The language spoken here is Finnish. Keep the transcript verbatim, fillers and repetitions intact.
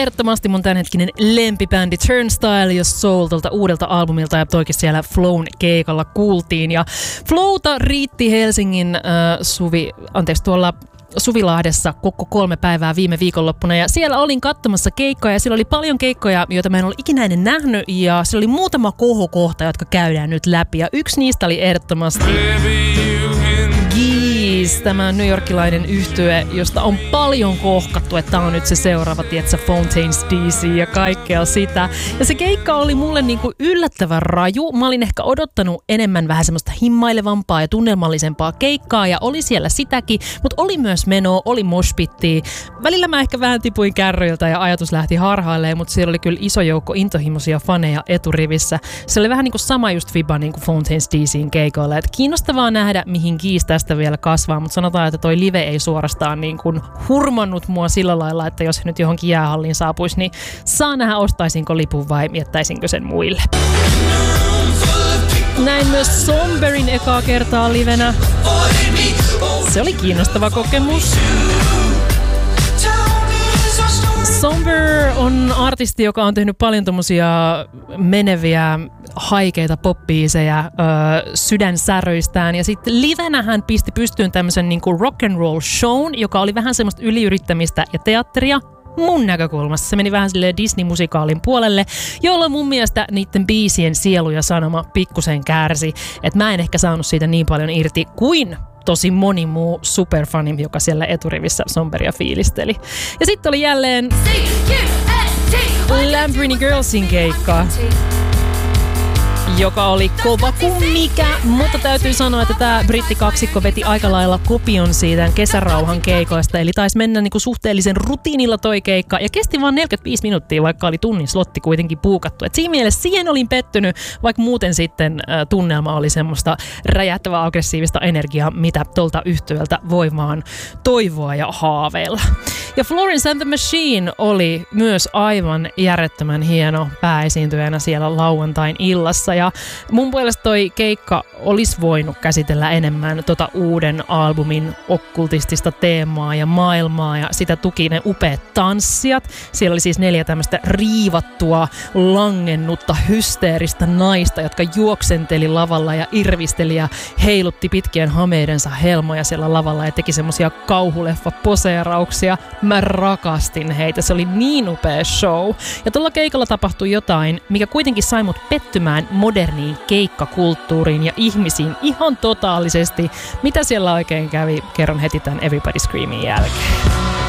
ehdottomasti mun tämänhetkinen lempibändi Turnstile, jos Soul tuolta uudelta albumilta ja toikin siellä Flown keikalla kuultiin. Ja Flowta riitti Helsingin äh, Suvi, anteeksi tuolla Suvilahdessa koko kolme päivää viime viikonloppuna ja siellä olin katsomassa keikkoja ja siellä oli paljon keikkoja, joita mä en ollut ikinä ennen nähnyt ja siellä oli muutama kohokohta, jotka käydään nyt läpi ja yksi niistä oli ehdottomasti Gees, tämä newyorkilainen yhtye, josta on paljon kohkattu, että tää on nyt se seuraava, tietsä, Fontaines D C ja kaikkea sitä. Ja se keikka oli mulle niinku yllättävän raju. Mä olin ehkä odottanut enemmän vähän semmoista himmailevampaa ja tunnelmallisempaa keikkaa ja oli siellä sitäkin, mutta oli myös menoa, oli moshpittiä. Välillä mä ehkä vähän tipuin kärryiltä ja ajatus lähti harhailleen, mutta siellä oli kyllä iso joukko intohimoisia faneja eturivissä. Se oli vähän niinku sama just viba niinku Fontaines D C:n keikoilla. Et kiinnostavaa nähdä, mihin Gees tästä vielä kasvaa, mutta sanotaan, että toi live ei suorastaan niin kuin hurmannut mua sillä lailla, että jos he nyt johonkin jäähalliin saapuisi, niin saa nähdä, ostaisinko lipun vai miettäisinkö sen muille. Näin myös Somberin ekaa kertaa livenä. Se oli kiinnostava kokemus. Somber on artisti, joka on tehnyt paljon tommosia meneviä, haikeita pop-biisejä ö, sydänsäröistään. Ja sitten livenä hän pisti pystyyn tämmöisen niinku rock and roll shown, joka oli vähän semmoista yliyrittämistä ja teatteria. Mun näkökulmassa se meni vähän silleen Disney-musikaalin puolelle, jolla mun mielestä niiden biisien sielu ja sanoma pikkusen kärsi. Että mä en ehkä saanut siitä niin paljon irti kuin tosi moni muu superfani, joka siellä eturivissä Somberia fiilisteli. Ja sitten oli jälleen Lamborghini Girlsin keikka, joka oli kova kuin mikä, mutta täytyy sanoa, että tämä brittikaksikko veti aika lailla kopion siitä kesärauhan keikoista, eli taisi mennä niinku suhteellisen rutiinilla toi keikka, ja kesti vain neljäkymmentäviisi minuuttia, vaikka oli tunnin slotti kuitenkin puukattu. Et siinä mielessä siihen olin pettynyt, vaikka muuten sitten äh, tunnelma oli semmoista räjähtävää aggressiivista energiaa, mitä tuolta yhtyöltä voi vaan toivoa ja haaveilla. Ja Florence and the Machine oli myös aivan järjettömän hieno pääesiintyjänä siellä lauantain illassa. Ja mun mielestä toi keikka olisi voinut käsitellä enemmän tota uuden albumin okkultistista teemaa ja maailmaa. Ja sitä tuki ne upeat tanssijat. Siellä oli siis neljä tämmöistä riivattua, langennutta, hysteeristä naista, jotka juoksenteli lavalla ja irvisteli ja heilutti pitkien hameidensa helmoja siellä lavalla ja teki semmosia kauhuleffa-poseerauksia. Mä rakastin heitä. Se oli niin upea show. Ja tuolla keikalla tapahtui jotain, mikä kuitenkin sai mut pettymään moderniin keikkakulttuuriin ja ihmisiin ihan totaalisesti. Mitä siellä oikein kävi? Kerron heti tämän Everybody Screamin jälkeen.